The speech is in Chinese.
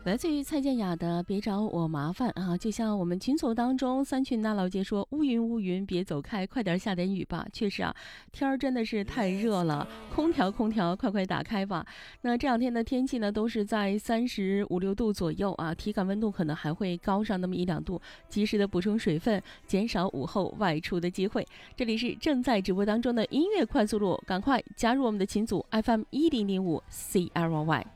来自于蔡健雅的《别找我麻烦》啊，就像我们群组当中三群大佬姐说乌云乌云别走开，快点下点雨吧。确实啊，天儿真的是太热了，空调快快打开吧。那这两天的天气呢，都是在35、6度左右啊，体感温度可能还会高上那么1、2度，及时的补充水分，减少午后外出的机会。这里是正在直播当中的音乐快速路，赶快加入我们的群组 FM1005 CLY。